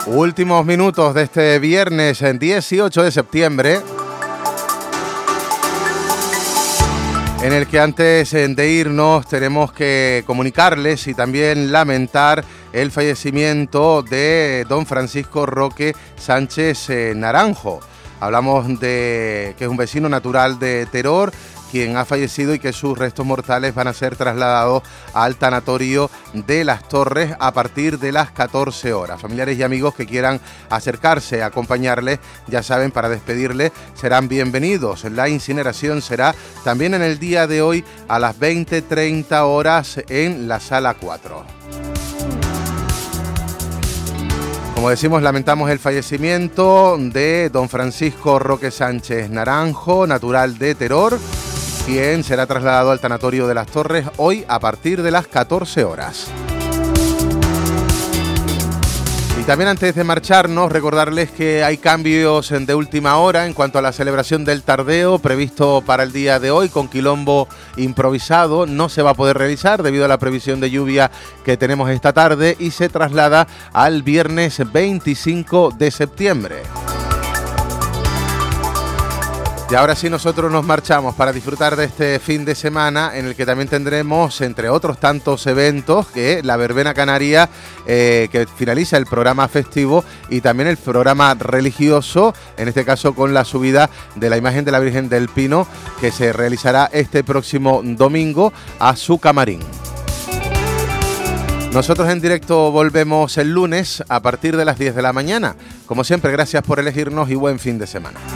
Últimos minutos de este viernes 18 de septiembre, en el que antes de irnos tenemos que comunicarles y también lamentar el fallecimiento de don Francisco Roque Sánchez Naranjo. Hablamos de que es un vecino natural de Teror, quien ha fallecido y que sus restos mortales van a ser trasladados al tanatorio de Las Torres a partir de las 14 horas. Familiares y amigos que quieran acercarse, acompañarle, ya saben, para despedirle, serán bienvenidos. La incineración será también en el día de hoy a las 20:30 horas en la sala 4. Como decimos, lamentamos el fallecimiento de don Francisco Roque Sánchez Naranjo, natural de Teror, quien será trasladado al tanatorio de Las Torres hoy a partir de las 14 horas. Y también antes de marcharnos, recordarles que hay cambios de última hora en cuanto a la celebración del tardeo previsto para el día de hoy, con quilombo improvisado. No se va a poder realizar debido a la previsión de lluvia que tenemos esta tarde y se traslada al viernes 25 de septiembre. Y ahora sí, nosotros nos marchamos para disfrutar de este fin de semana en el que también tendremos, entre otros tantos eventos, que la verbena canaria que finaliza el programa festivo y también el programa religioso, en este caso con la subida de la imagen de la Virgen del Pino, que se realizará este próximo domingo a su camarín. Nosotros en directo volvemos el lunes a partir de las 10 de la mañana. Como siempre, gracias por elegirnos y buen fin de semana.